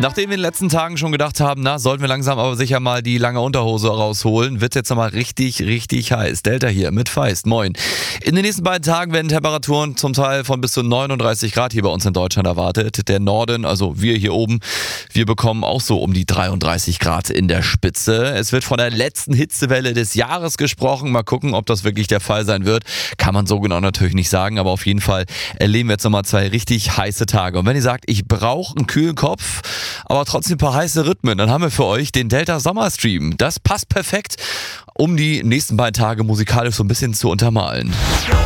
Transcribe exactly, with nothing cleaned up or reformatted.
Nachdem wir in den letzten Tagen schon gedacht haben, na, sollten wir langsam aber sicher mal die lange Unterhose rausholen, wird es jetzt nochmal richtig, richtig heiß. Delta hier mit Feist, moin. In den nächsten beiden Tagen werden Temperaturen zum Teil von bis zu neununddreißig Grad hier bei uns in Deutschland erwartet. Der Norden, also wir hier oben, wir bekommen auch so um die dreiunddreißig Grad in der Spitze. Es wird von der letzten Hitzewelle des Jahres gesprochen. Mal gucken, ob das wirklich der Fall sein wird. Kann man so genau natürlich nicht sagen, aber auf jeden Fall erleben wir jetzt nochmal zwei richtig heiße Tage. Und wenn ihr sagt, ich brauche einen kühlen Kopf, aber trotzdem ein paar heiße Rhythmen, dann haben wir für euch den Delta Sommerstream. Das passt perfekt, um die nächsten beiden Tage musikalisch so ein bisschen zu untermalen.